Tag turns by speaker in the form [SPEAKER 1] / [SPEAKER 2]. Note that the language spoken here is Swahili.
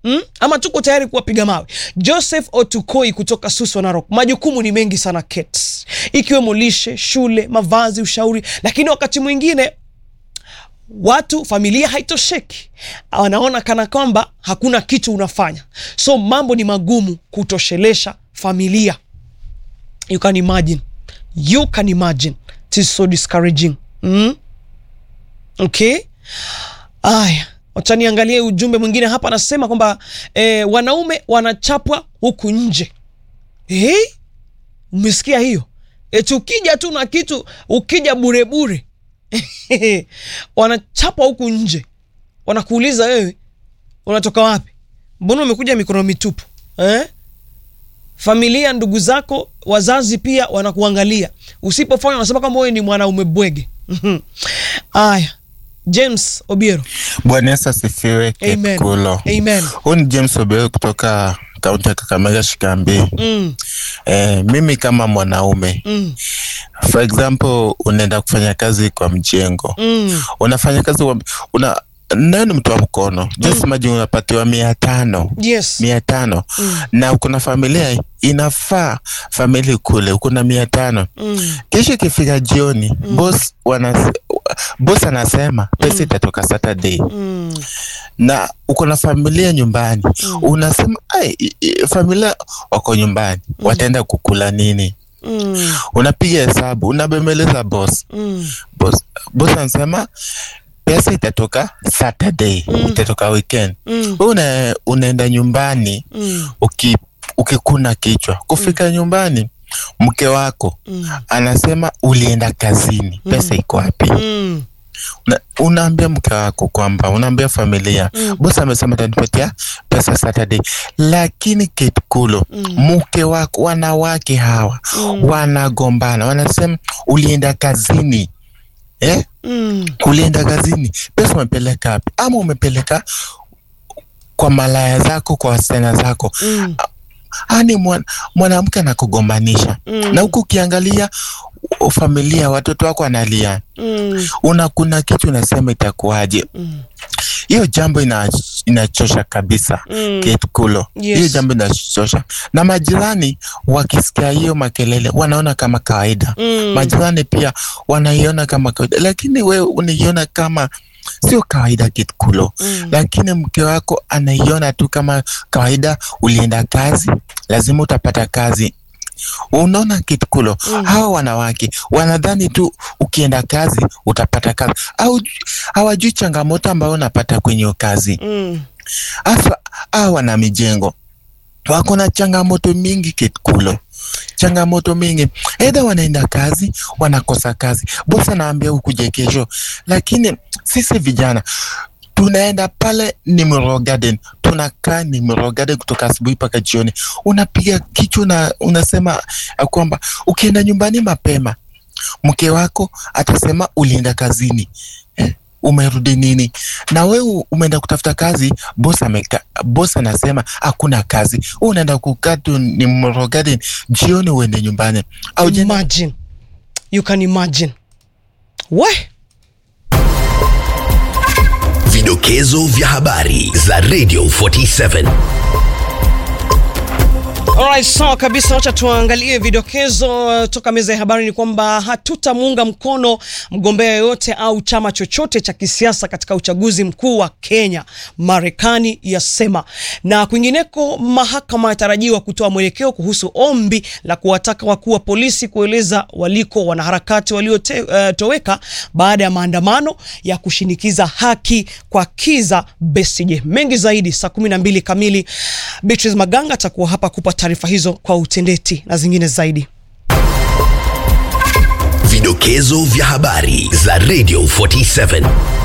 [SPEAKER 1] Ama tuko tayari kuwapiga mawe? Joseph Otukoi kutoka Suswa Narok. Majukumu ni mengi sana Kate, ikiwemo lishe, shule, mavazi, ushauri, lakini wakati mwingine watu, familia haitosheki, wanaona kana kwamba hakuna kitu unafanya, so mambo ni magumu kutoshelesha familia. You can imagine, it is so discouraging. Okay, aya, wacha niangalie ujumbe mwingine hapa. Anasema kwamba wanaume wanachapwa huku nje. Umesikia hiyo? Ukija tu na kitu, ukija bure bure wanachapwa huku nje. Wanakuuliza wewe unatoka wapi? Mbona umekuja mikono mitupu? Familia, ndugu zako, wazazi pia wanakuangalia. Usipofanya wanasema kama wewe ni mwanaume bwege. Aya, James Obiero.
[SPEAKER 2] Bwana Yesu asifiwe. Kikulo.
[SPEAKER 1] Amen.
[SPEAKER 2] Huyu ni James Obiero kutoka kaunti ya Kakamega Shikambi. Mimi kama mwanaume, for example, unaenda kufanya kazi kwa mjengo. Unafanya kazi nani mtu wa mkono. Just imagine unapatiwa 500.
[SPEAKER 1] Yes.
[SPEAKER 2] 500. Na uko na familia, inafaa familia kule uko na 500. Kesho ikifika jioni, boss anasema pesa itatoka Saturday. Na uko na familia nyumbani. Unasema familia wako nyumbani, wataenda kukula nini? Unapiga hesabu, unabembeleza boss. Boss anasema pesa itatoka Saturday, itatoka weekend. Unaenda nyumbani ukikuna kichwa. Kufika nyumbani, mke wako anasema ulienda kazini, pesa iko wapi? Unaambia mke wako kwamba, unaambia familia, boss amesema atanipatia pesa Saturday. Lakini Kikulo, mke wako, wanawake hawa wanagombana, wanasema ulienda kazini. Ulienda kazini, pesa umepeleka wapi? Ama umepeleka kwa malaya zako, kwa wasichana zako. Ani mwanamke anakugombanisha. Na huku ukiangalia familia, watoto wako analia. Kuna kitu unasema itakuaje? Hiyo jambo inachosha kabisa. Kikulo. Hiyo jambo inachosha. Na majirani wakisikia hiyo makelele wanaona kama kawaida. Majirani pia wanaiona kama kawaida, lakini wewe unaiona kama sio kawaida Kikulo. Lakini mke wako anaiona tu kama kawaida. Ulienda kazi, lazima utapata kazi. Unaona Kikulo, hawa wanawake wanadhani tu ukienda kazi utapata kazi, au hawajui changamoto ambayo unapata kwenye kazi. Hasa hawa na mijengo wako na changamoto mingi Kikulo. Changamoto mingi. Either wanaenda kazi, wanakosa kazi. Boss anaambia ukuje kesho. Lakini sisi vijana tunaenda pale Nimro Garden. Tunakaa Nimro Garden kutoka asubuhi mpaka jioni. Unapiga kichwa na unasema kwamba ukienda nyumbani mapema, mke wako atasema ulienda kazini. Umerudi nini? Na wewe umeenda kutafuta kazi, boss anasema hakuna kazi. Unaenda kukaa tu Nimro Garden, jioni uende nyumbani.
[SPEAKER 1] Imagine. You can imagine.
[SPEAKER 3] Vidokezo vya habari za Radio 47.
[SPEAKER 1] Alright, sawa kabisa. Wacha tuangalie vidokezo toka meza ya habari. Ni kwamba hatutamuunga mkono mgombea yoyote au chama chochote cha kisiasa katika uchaguzi mkuu wa Kenya, Marekani yasema. Na kwingineko, mahakama inatarajiwa kutoa mwelekeo kuhusu ombi la kuwataka wakuu wa polisi kueleza waliko wanaharakati waliotoweka baada ya maandamano ya kushinikiza haki kwa Kizza Besigye. Mengi zaidi saa 12 kamili. Beatrice Maganga atakuwa hapa kupa taarifa hizo kwa utendeti na zingine zaidi.
[SPEAKER 3] Vidokezo vya habari za Radio 47.